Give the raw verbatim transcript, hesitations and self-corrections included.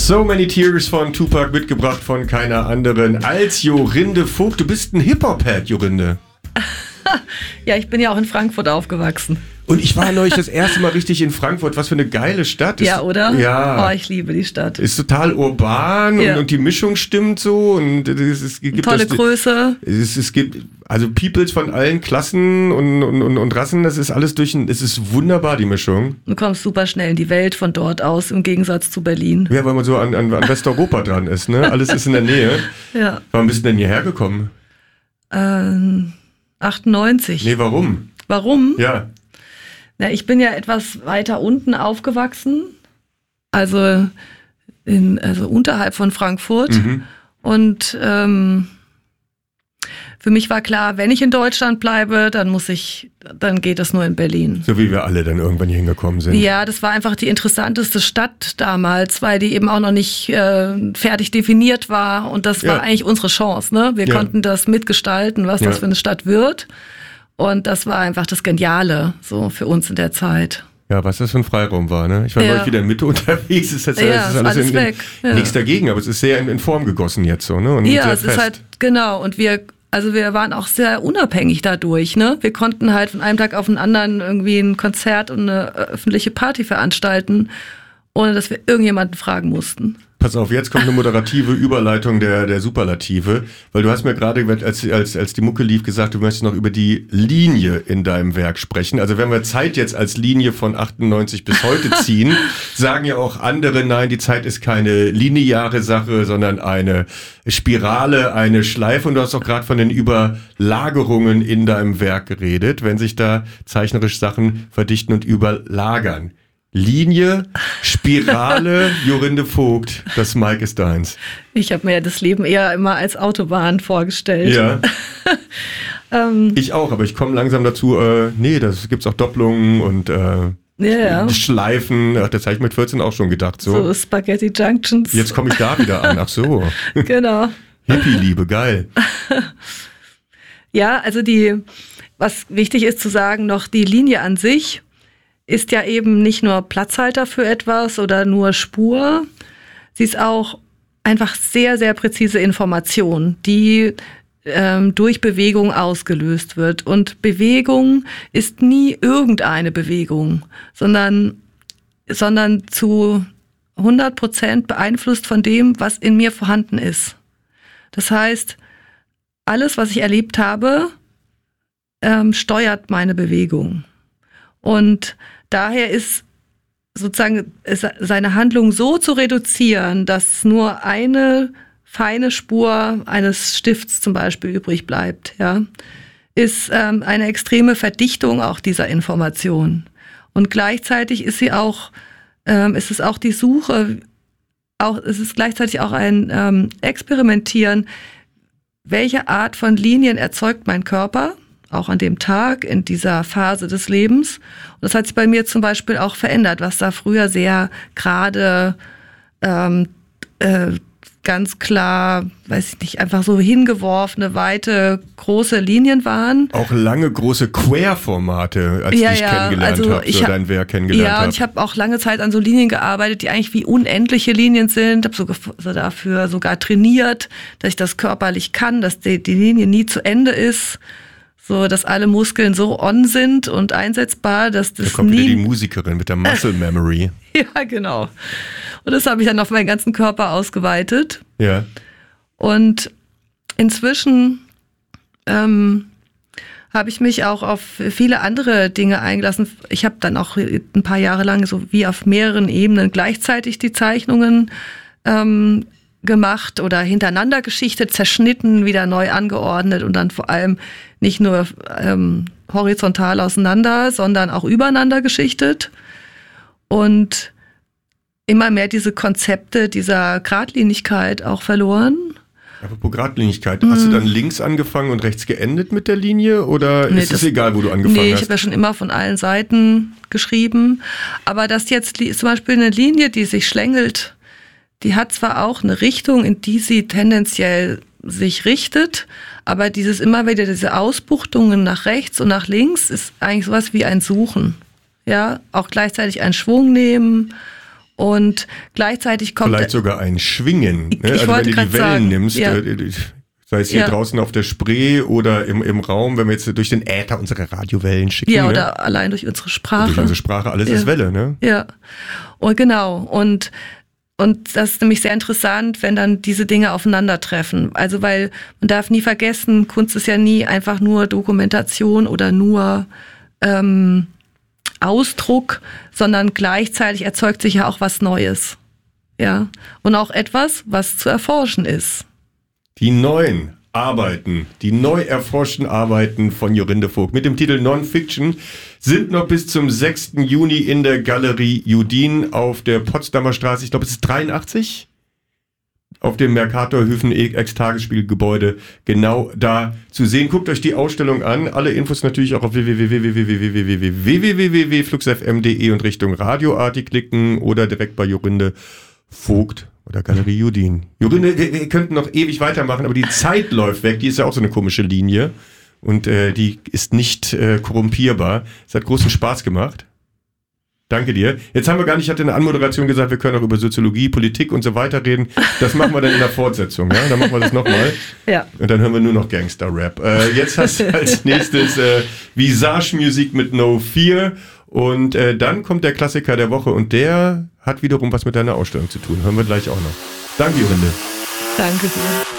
So Many Tears von Tupac, mitgebracht von keiner anderen als Jorinde Vogt. Du bist ein Hip-Hop-Head, Jorinde. Ja, ich bin ja auch in Frankfurt aufgewachsen. Und ich war neulich das erste Mal richtig in Frankfurt. Was für eine geile Stadt. Ja, oder? Ja. Oh, ich liebe die Stadt. Ist total urban ja. und, und die Mischung stimmt so. Und es, es gibt tolle das, Größe. Es, es gibt also Peoples von allen Klassen und, und, und, und Rassen. Das ist alles durch ein, es ist wunderbar, die Mischung. Du kommst super schnell in die Welt von dort aus, im Gegensatz zu Berlin. Ja, weil man so an, an, an Westeuropa dran ist, ne? Alles ist in der Nähe. Ja. Warum bist du denn hierher gekommen? Ähm, achtundneunzig. Nee, warum? Warum? Ja. Na, ich bin ja etwas weiter unten aufgewachsen, also, in, also unterhalb von Frankfurt. Mhm. Und ähm, für mich war klar, wenn ich in Deutschland bleibe, dann muss ich, dann geht das nur in Berlin. So wie wir alle dann irgendwann hier hingekommen sind. Ja, das war einfach die interessanteste Stadt damals, weil die eben auch noch nicht äh, fertig definiert war. Und das war Ja. eigentlich unsere Chance, ne? Wir Ja. konnten das mitgestalten, was Ja. das für eine Stadt wird. Und das war einfach das Geniale so für uns in der Zeit. Ja, was das für ein Freiraum war, ne? Ich war Ja. neulich wieder in Mitte unterwegs. Es ist, jetzt, Ja, es ist ist alles, alles in, weg. in, Ja. nichts dagegen, aber es ist sehr in, in Form gegossen jetzt so, ne? Und Ja, sehr es fest. ist halt, genau. Und wir, also wir waren auch sehr unabhängig dadurch, ne? Wir konnten halt von einem Tag auf den anderen irgendwie ein Konzert und eine öffentliche Party veranstalten, ohne dass wir irgendjemanden fragen mussten. Pass auf, jetzt kommt eine moderative Überleitung der, der Superlative, weil du hast mir gerade, als, als, als die Mucke lief, gesagt, du möchtest noch über die Linie in deinem Werk sprechen. Also wenn wir Zeit jetzt als Linie von achtundneunzig bis heute ziehen, sagen ja auch andere, nein, die Zeit ist keine lineare Sache, sondern eine Spirale, eine Schleife. Und du hast auch gerade von den Überlagerungen in deinem Werk geredet, wenn sich da zeichnerisch Sachen verdichten und überlagern. Linie, Spirale, Jorinde Vogt, das Mic ist deins. Ich habe mir das Leben eher immer als Autobahn vorgestellt. Ja. ähm, Ich auch, aber ich komme langsam dazu, äh, nee, das gibt's auch Doppelungen und äh, ja, ja. Schleifen. Ach, das habe ich mit vierzehn auch schon gedacht. So, So Spaghetti Junctions. jetzt komme ich da wieder an. Ach so. Genau. Hippie-Liebe, geil. Ja, also die, was wichtig ist zu sagen, noch die Linie an sich ist ja eben nicht nur Platzhalter für etwas oder nur Spur. Sie ist auch einfach sehr, sehr präzise Information, die ähm, durch Bewegung ausgelöst wird. Und Bewegung ist nie irgendeine Bewegung, sondern, sondern zu hundert Prozent beeinflusst von dem, was in mir vorhanden ist. Das heißt, alles, was ich erlebt habe, ähm, steuert meine Bewegung. Und daher ist sozusagen seine Handlung so zu reduzieren, dass nur eine feine Spur eines Stifts zum Beispiel übrig bleibt, ja, ist ähm, eine extreme Verdichtung auch dieser Information. Und gleichzeitig ist sie auch, ähm, ist es auch die Suche, auch, es ist gleichzeitig auch ein ähm, Experimentieren, welche Art von Linien erzeugt mein Körper, auch an dem Tag, in dieser Phase des Lebens. Und das hat sich bei mir zum Beispiel auch verändert, was da früher sehr gerade, ähm, äh, ganz klar, weiß ich nicht, einfach so hingeworfene, weite, große Linien waren. Auch lange, große Querformate, als Ja, ich dich ja, kennengelernt also habe, ich so hab- dein Werk kennengelernt Ja, habe. und ich habe auch lange Zeit an so Linien gearbeitet, die eigentlich wie unendliche Linien sind. Habe sogar so dafür sogar trainiert, dass ich das körperlich kann, dass die, die Linie nie zu Ende ist. So, dass alle Muskeln so on sind und einsetzbar, dass das Da kommt wieder nie... die Musikerin mit der Muscle Memory. Ja, genau. Und das habe ich dann auf meinen ganzen Körper ausgeweitet. Ja. Und inzwischen ähm, habe ich mich auch auf viele andere Dinge eingelassen. Ich habe dann auch ein paar Jahre lang so wie auf mehreren Ebenen gleichzeitig die Zeichnungen ähm, gemacht oder hintereinander geschichtet, zerschnitten, wieder neu angeordnet und dann vor allem nicht nur ähm, horizontal auseinander, sondern auch übereinander geschichtet. Und immer mehr diese Konzepte dieser Geradlinigkeit auch verloren. Apropos Geradlinigkeit, hast du dann links angefangen und rechts geendet mit der Linie oder Nee, ist es das- egal, wo du angefangen Nee, ich hast? habe ja schon immer von allen Seiten geschrieben. Aber das jetzt li- zum Beispiel eine Linie, die sich schlängelt, die hat zwar auch eine Richtung, in die sie tendenziell sich richtet, aber dieses immer wieder, diese Ausbuchtungen nach rechts und nach links ist eigentlich sowas wie ein Suchen. Ja, auch gleichzeitig einen Schwung nehmen Und gleichzeitig kommt... Vielleicht sogar ein Schwingen. Ich, ne? ich Also wenn du die Wellen sagen, nimmst, ja. äh, sei es hier ja. draußen auf der Spree oder im, im Raum, wenn wir jetzt durch den Äther unsere Radiowellen schicken. Ja, oder ne? allein durch unsere Sprache. Durch unsere Sprache, alles ja. ist Welle, ne? Ja, und genau. Und, und das ist nämlich sehr interessant, wenn dann diese Dinge aufeinandertreffen. Also weil man darf nie vergessen, Kunst ist ja nie einfach nur Dokumentation oder nur ähm, Ausdruck, sondern gleichzeitig erzeugt sich ja auch was Neues. Ja, und auch etwas, was zu erforschen ist. Die neuen Arbeiten, die neu erforschten Arbeiten von Jorinde Vogt mit dem Titel Non-Fiction sind noch bis zum sechsten Juni in der Galerie Judin auf der Potsdamer Straße, ich glaube es ist dreiundachtzig, auf dem Mercator Höfen Ex-Tagesspielgebäude genau da zu sehen. Guckt euch die Ausstellung an. Alle Infos natürlich auch auf w w w punkt w w w punkt flux f m punkt d e und Richtung Radioarti klicken oder direkt bei Jorinde Vogt oder Galerie Judin. Jorinde, wir, wir könnten noch ewig weitermachen, aber die Zeit läuft weg. Die ist ja auch so eine komische Linie und äh, die ist nicht äh, korrumpierbar. Es hat großen Spaß gemacht. Danke dir. Jetzt haben wir gar nicht, ich hatte in der Anmoderation gesagt, wir können auch über Soziologie, Politik und so weiter reden. Das machen wir dann in der Fortsetzung, ja? Dann machen wir das nochmal. Ja. Und dann hören wir nur noch Gangster-Rap. Äh, jetzt hast du als nächstes äh, Visage-Musik mit No Fear. Und äh, dann kommt der Klassiker der Woche und der hat wiederum was mit deiner Ausstellung zu tun. Hören wir gleich auch noch. Danke, Jorinde. Danke dir.